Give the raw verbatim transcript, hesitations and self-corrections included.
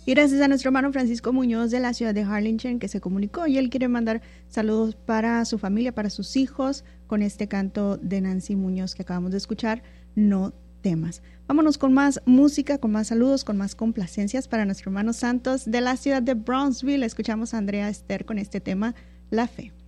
Y gracias a nuestro hermano Francisco Muñoz de la ciudad de Harlingen que se comunicó y él quiere mandar saludos para su familia, para sus hijos, con este canto de Nancy Muñoz que acabamos de escuchar, No temas. Vámonos con más música, con más saludos, con más complacencias para nuestro hermano Santos de la ciudad de Brownsville. Escuchamos a Andrea Esther con este tema, La Fe.